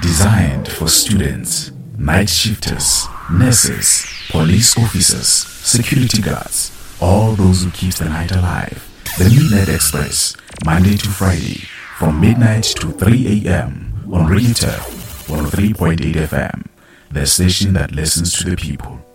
Designed for students, night shifters, nurses, police officers, security guards, all those who keep the night alive. The Midnight Express, Monday to Friday, from midnight to 3 a.m. on Radio Turf 103.8 FM, the station that listens to the people.